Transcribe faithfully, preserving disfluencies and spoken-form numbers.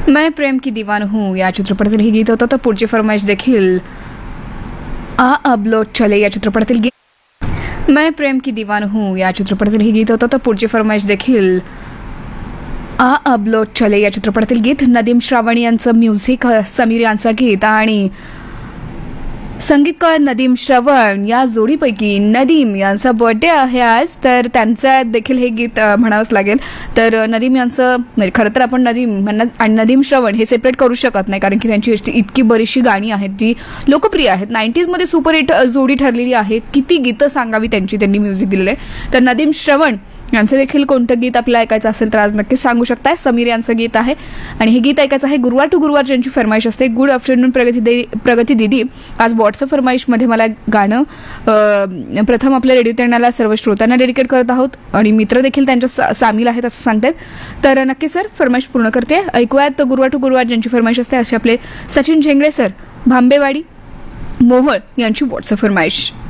मैं प्रेम की दीवान हूँ या चित्रपटातील हे गीत होतं. तर पुढची फरमाईश देखील आ अब लौट चले या चित्रपटातील गीत. मैं प्रेम की दीवान हूँ या चित्रपटातील हे गीत होतं. तर पुढची फरमाईश देखील आ अब लौट चले या चित्रपटातील गीत. नदीम श्रावण यांचं म्युझिक, समीर यांचं गीत आणि संगीतकार नदीम श्रवण या जोडीपैकी नदीम यांचा बर्थडे आहे आज. तर त्यांचं देखील हे गीत म्हणावंच लागेल. तर नदीम यांचं खरं तर आपण नदीम आणि नदीम श्रवण हे सेपरेट करू शकत नाही, कारण की त्यांची इतकी बरीचशी गाणी आहेत जी लोकप्रिय आहेत, नाईन्टीजमध्ये सुपरहिट जोडी ठरलेली आहे. किती गीतं सांगावी त्यांची, त्यांनी म्युझिक दिलेलं आहे. तर नदीम श्रवण यांचं देखील कोणतं गीत आपल्याला ऐकायचं असेल तर आज नक्कीच सांगू शकताय. समीर यांचं गीत आहे आणि हे गीत ऐकायचं आहे गुरुवार टू गुरुवार ज्यांची फरमाईश असते. गुड आफ्टरनून प्रगती दे प्रगती दिदी. आज व्हॉट्सअप फरमाईशमध्ये मला गाणं प्रथम आपल्या रेडिओ तेरण्याला सर्व श्रोत्यांना डेडिकेट करत आहोत आणि मित्र देखील त्यांच्या सामील आहेत असं सांगतात. तर नक्की सर फरमाईश पूर्ण करते. ऐकूयात गुरुवार टू गुरुवार ज्यांची फरमाईश असते असे आपले सचिन झेंगडे सर, भांबेवाडी मोहोळ यांची व्हॉट्सअप फरमाईश.